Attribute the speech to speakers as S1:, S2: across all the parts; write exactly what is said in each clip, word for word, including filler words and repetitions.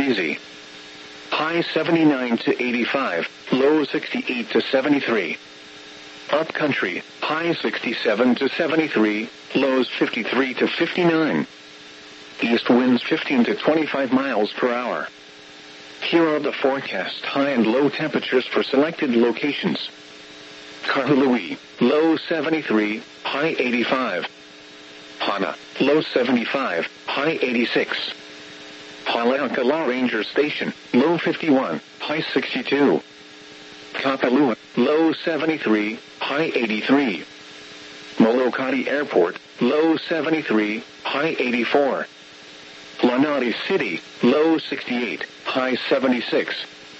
S1: Breezy. High seventy-nine to eighty-five, low sixty-eight to seventy-three. Upcountry, high sixty-seven to seventy-three, lows fifty-three to fifty-nine. East winds fifteen to twenty-five miles per hour. Here are the forecast high and low temperatures for selected locations. Kahului, low seventy-three, high eighty-five. Hana, low seventy-five, high eighty-six. Haleakala Ranger Station, low fifty-one, high sixty-two. Kapalua, low seventy-three, high eighty-three. Molokai Airport, low seventy-three, high eighty-four. Lanai City, low sixty-eight, high seventy-six.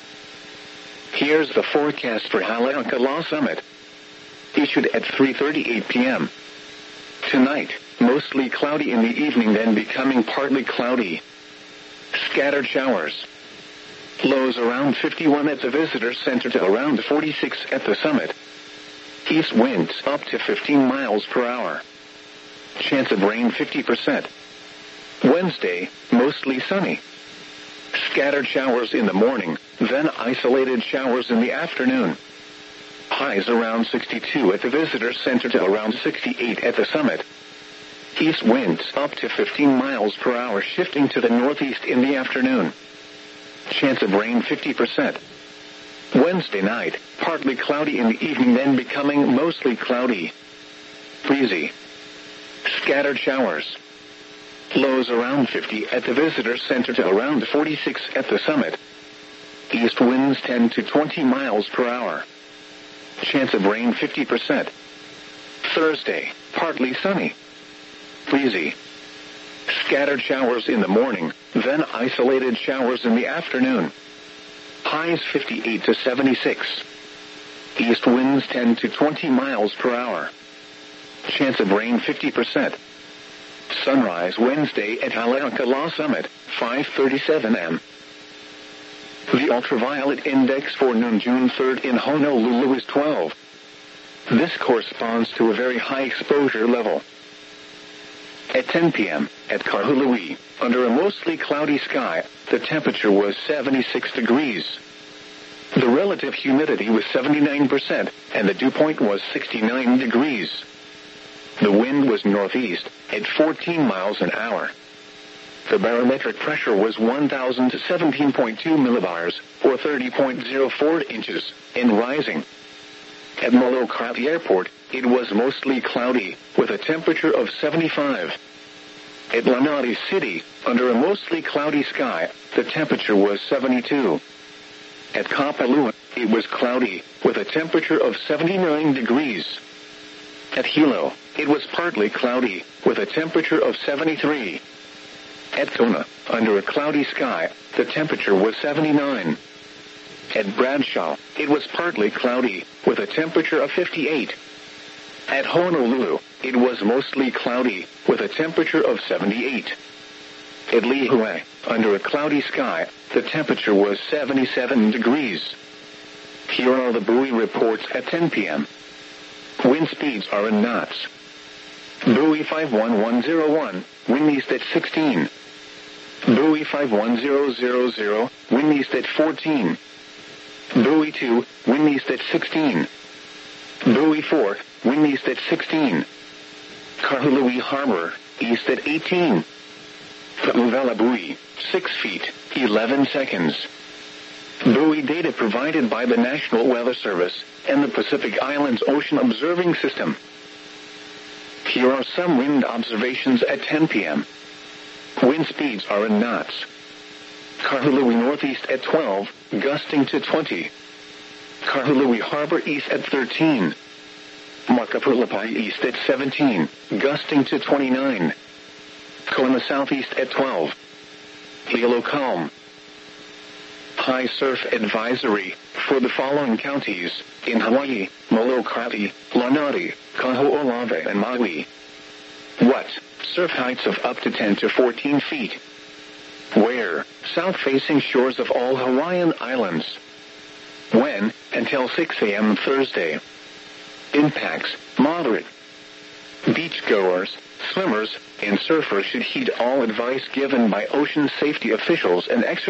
S1: Here's the forecast for Haleakala Summit. Issued at three thirty-eight p m Tonight, mostly cloudy in the evening, then becoming partly cloudy. Scattered showers. Lows around fifty-one at the visitor center to around forty-six at the summit. East winds up to fifteen miles per hour. Chance of rain fifty percent. Wednesday, mostly sunny. Scattered showers in the morning, then isolated showers in the afternoon. Highs around sixty-two at the visitor center to around sixty-eight at the summit. East winds up to fifteen miles per hour, shifting to the northeast in the afternoon. Chance of rain fifty percent. Wednesday night, partly cloudy in the evening, then becoming mostly cloudy. Breezy. Scattered showers. Lows around fifty at the visitor center to around forty-six at the summit. East winds ten to twenty miles per hour. Chance of rain fifty percent. Thursday, partly sunny. Breezy. Scattered showers in the morning, then isolated showers in the afternoon. Highs fifty-eight to seventy-six. East winds ten to twenty miles per hour. Chance of rain fifty percent. Sunrise Wednesday at Haleakala Summit, five thirty-seven a m The ultraviolet index for noon June third in Honolulu is twelve. This corresponds to a very high exposure level. At ten p m, at Kahului, under a mostly cloudy sky, the temperature was seventy-six degrees. The relative humidity was seventy-nine percent, and the dew point was sixty-nine degrees. The wind was northeast, at fourteen miles an hour. The barometric pressure was one thousand seventeen point two millibars, or thirty point zero four inches, and rising. At Molokai Airport, it was mostly cloudy, with a temperature of seventy-five. At Lanai City, under a mostly cloudy sky, the temperature was seventy-two. At Kapalua, it was cloudy, with a temperature of seventy-nine degrees. At Hilo, it was partly cloudy, with a temperature of seventy-three. At Kona, under a cloudy sky, the temperature was seventy-nine. At Bradshaw, it was partly cloudy, with a temperature of fifty-eight. At Honolulu, it was mostly cloudy, with a temperature of seventy-eight. At Lihue, under a cloudy sky, the temperature was seventy-seven degrees. Here are the buoy reports at ten p m Wind speeds are in knots. Buoy five one one zero one, wind east at sixteen. Buoy five one zero zero zero, wind east at fourteen. Buoy two, wind east at sixteen. Buoy four, wind east at sixteen. Kahului Harbor, east at eighteen. Kauvela buoy, six feet, eleven seconds. Buoy data provided by the National Weather Service and the Pacific Islands Ocean Observing System. Here are some wind observations at ten p m Wind speeds are in knots. Kahului northeast at twelve, gusting to twenty. Kahului Harbor east at thirteen. Makapulapai east at seventeen, gusting to twenty-nine. Kona southeast at twelve. Hilo calm. High surf advisory for the following counties in Hawaii: Molokai, Lanai, Kaho'olawe, and Maui. What? Surf heights of up to ten to fourteen feet. Where? South-facing shores of all Hawaiian islands. When? Until six a m Thursday. Impacts: moderate. Beachgoers, swimmers, and surfers should heed all advice given by ocean safety officials and exercise